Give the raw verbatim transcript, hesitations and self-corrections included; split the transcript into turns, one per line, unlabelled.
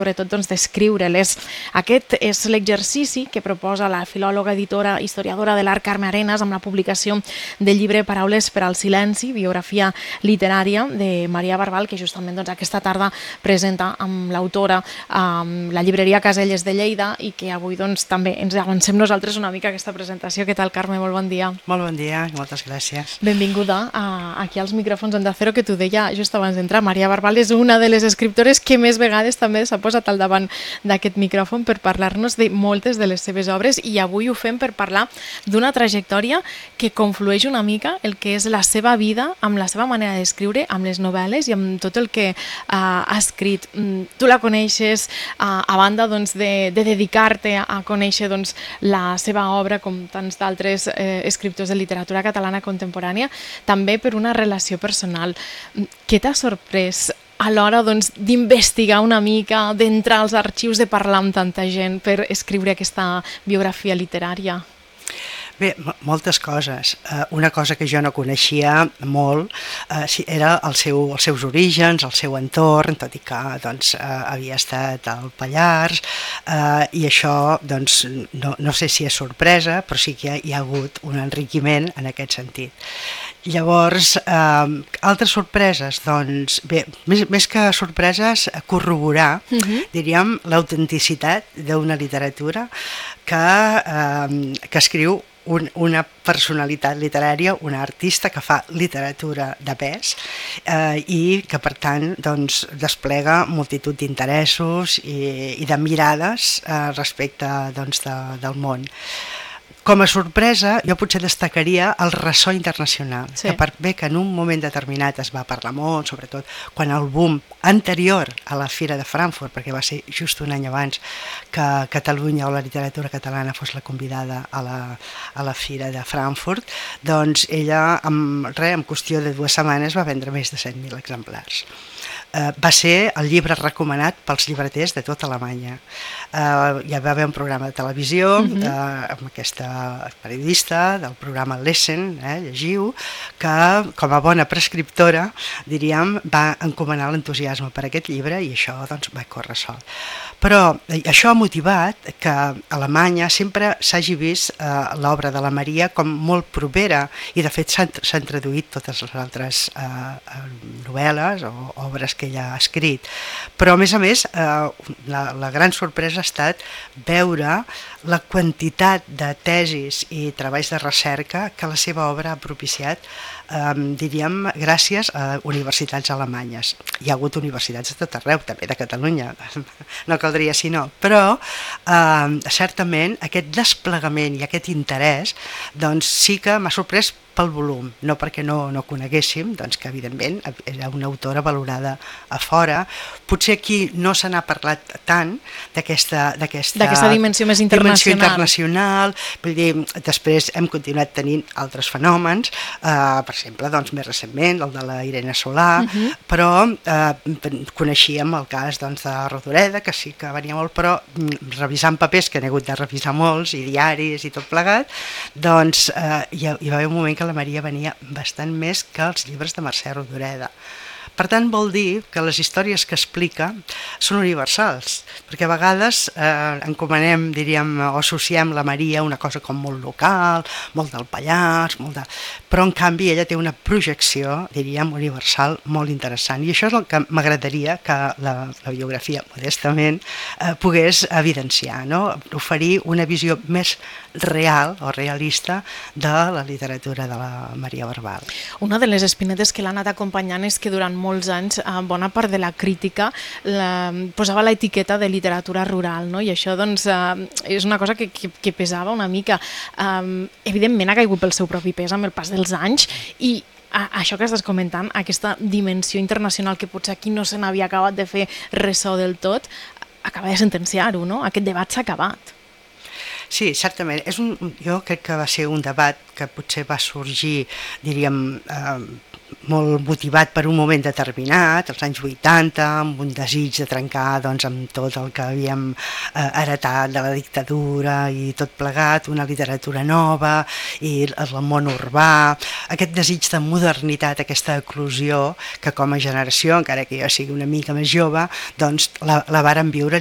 sobretot doncs, d'escriure-les. Aquest és l'exercici que proposa la filòloga, editora, historiadora de l'art Carme Arenas amb la publicació del llibre Paraules per al silenci, biografia literària de Maria Barbal, que justament doncs, aquesta tarda presenta amb l'autora um, la llibreria Caselles de Lleida i que avui doncs, també ens avancem nosaltres una mica aquesta presentació. Què tal, Carme? Molt bon dia.
Molt bon dia i moltes gràcies.
Benvinguda a, aquí als micròfons d'Onda Cero, que t'ho deia just abans d'entrar. Maria Barbal és una de les escriptores que més vegades també s'ha posat al davant d'aquest micròfon per parlar-nos de moltes de les seves obres, i avui ho fem per parlar d'una trajectòria que conflueix una mica el que és la seva vida amb la seva manera d'escriure, amb les novel·les i amb tot el que uh, ha escrit. Tu la coneixes uh, a banda doncs, de, de dedicar-te a conèixer doncs, la seva obra, com tants d'altres eh, escriptors de literatura catalana contemporània, també per una relació personal. Què t'ha sorprès a l'hora doncs, d'investigar una mica, d'entrar als arxius, de parlar amb tanta gent per escriure aquesta biografia literària?
Bé, moltes coses. Uh, una cosa que jo no coneixia molt uh, era el seu, els seus orígens, el seu entorn, tot i que doncs, uh, havia estat al Pallars, uh, i això doncs, no, no sé si és sorpresa, però sí que hi ha, hi ha hagut un enriquiment en aquest sentit. Llavors, eh, altres sorpreses, doncs, bé, més, més que sorpreses, corroborar, uh-huh. diríem, l'autenticitat d'una literatura que, eh, que escriu un, una personalitat literària, una artista que fa literatura de pes eh, i que, per tant, doncs, desplega multitud d'interessos i, i de mirades eh, respecte doncs, de, del món. Com a sorpresa, jo potser destacaria el ressò internacional, sí. que per bé que en un moment determinat es va parlar molt, sobretot quan el boom anterior a la Fira de Frankfurt, perquè va ser just un any abans que Catalunya o la literatura catalana fos la convidada a la, a la Fira de Frankfurt, doncs ella, en, re, en qüestió de dues setmanes, va vendre més de set mil exemplars. Uh, va ser el llibre recomanat pels llibreters de tota Alemanya. Uh, ja va haver un programa de televisió uh-huh. uh, amb aquesta periodista del programa Lesen, eh, llegiu, que com a bona prescriptora, diríem, va encomanar l'entusiasme per aquest llibre i això doncs, va córrer sol. Però eh, això ha motivat que a Alemanya sempre s'hagi vist eh, l'obra de la Maria com molt propera i de fet s'han traduït totes les altres eh, novel·les o obres que ella ha escrit. Però a més a més eh, la, la gran sorpresa ha estat veure la quantitat de tesis i treballs de recerca que la seva obra ha propiciat, eh, diríem, gràcies a universitats alemanyes. Hi ha hagut universitats de tot arreu, també de Catalunya, no caldria si no, però eh, certament aquest desplegament i aquest interès doncs sí que m'ha sorprès pel volum, no perquè no, no coneguéssim, doncs que evidentment era una autora valorada a fora. Potser aquí no se n'ha parlat tant d'aquesta
d'aquesta dimensió més internacional.
Dimensió internacional. Vull dir, després hem continuat tenint altres fenòmens, eh, per exemple, doncs, més recentment, el de la Irene Solà, uh-huh. però eh, coneixíem el cas doncs, de Rodoreda, que sí que venia molt, però revisant papers, que n'he hagut de revisar molts, i diaris i tot plegat, doncs eh, hi, hi va haver un moment que la Maria venia bastant més que els llibres de Mercè Rodoreda. Per tant, vol dir que les històries que explica són universals, perquè a vegades eh, encomanem, diríem, o associem la Maria a una cosa com molt local, molt del Pallars, molt de... però en canvi ella té una projecció, diríem, universal molt interessant. I això és el que m'agradaria que la, la biografia, modestament, eh, pogués evidenciar, no? Oferir una visió més real o realista de la literatura de la Maria Barbal.
Una de les espinetes que l'ha anat acompanyant és que durant molts anys bona part de la crítica la, posava l'etiqueta de literatura rural, no? I això doncs, és una cosa que, que, que pesava una mica. Um, evidentment ha caigut pel seu propi pes amb el pas dels anys i a, això que estàs comentant, aquesta dimensió internacional que potser aquí no se n'havia acabat de fer ressò del tot, acaba de sentenciar-ho, no? Aquest debat s'ha acabat.
Sí, certament. És un, jo crec que va ser un debat que potser va sorgir, diríem, eh, molt motivat per un moment determinat, als anys vuitanta, amb un desig de trencar doncs, amb tot el que havíem eh, heretat de la dictadura i tot plegat, una literatura nova i el món urbà, aquest desig de modernitat, aquesta eclosió que com a generació, encara que jo sigui una mica més jove, doncs la, la vàrem viure